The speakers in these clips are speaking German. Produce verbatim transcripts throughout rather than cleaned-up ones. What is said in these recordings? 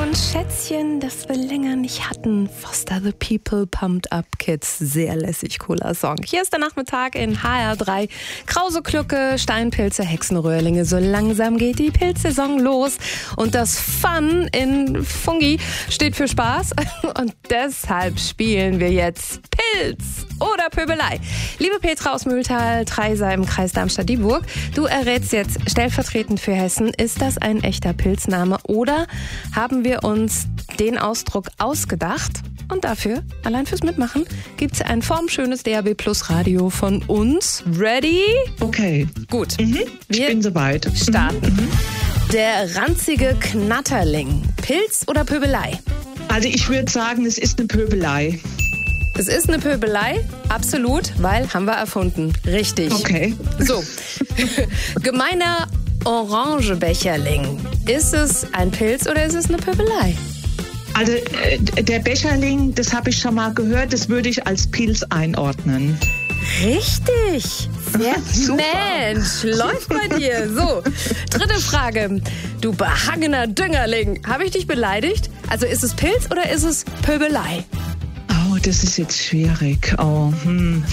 ein Schätzchen, das wir länger nicht hatten. Foster the People, Pumped Up Kids. Sehr lässig, cooler Song. Hier ist der Nachmittag in H R drei. Krause Glucke, Steinpilze, Hexenröhrlinge. So langsam geht die Pilzsaison los. Und das Fun in Fungi steht für Spaß. Und deshalb spielen wir jetzt Pilz oder Pöbelei. Liebe Petra aus Mühltal, Treisa im Kreis Darmstadt-Dieburg, du errätst jetzt stellvertretend für Hessen, ist das ein echter Pilzname oder haben wir uns den Ausdruck ausgedacht? Und dafür, allein fürs Mitmachen, gibt es ein formschönes D A B Plus Radio von uns. Ready? Okay. Gut. Mhm. Ich wir bin soweit. Starten. Mhm. Der ranzige Knatterling. Pilz oder Pöbelei? Also ich würde sagen, es ist eine Pöbelei. Es ist eine Pöbelei, absolut, weil haben wir erfunden. Richtig. Okay. So, gemeiner Orangebecherling. Ist es ein Pilz oder ist es eine Pöbelei? Also äh, der Becherling, das habe ich schon mal gehört, das würde ich als Pilz einordnen. Richtig. Sehr Super. Mensch, läuft bei dir. So, dritte Frage. Du behangener Düngerling. Habe ich dich beleidigt? Also ist es Pilz oder ist es Pöbelei? Oh, das ist jetzt schwierig. Oh, hm.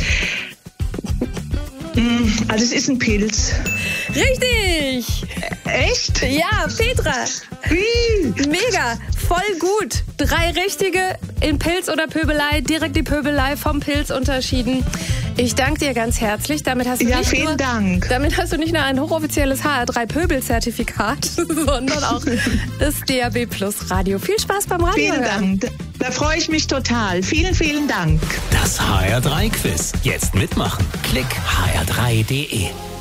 Also es ist ein Pilz. Richtig. Echt? Ja, Petra. Wie? Mega, voll gut. Drei richtige in Pilz oder Pöbelei, direkt die Pöbelei vom Pilz unterschieden. Ich danke dir ganz herzlich. Damit hast du Ja, nicht vielen nur, Dank. Damit hast du nicht nur ein hochoffizielles H R drei Pöbel-Zertifikat, sondern auch das D A B Plus Radio. Viel Spaß beim Radio. Vielen hören. Dank. Da freue ich mich total. Vielen, vielen Dank. Das H R drei Quiz. Jetzt mitmachen. Klick H R drei punkt de.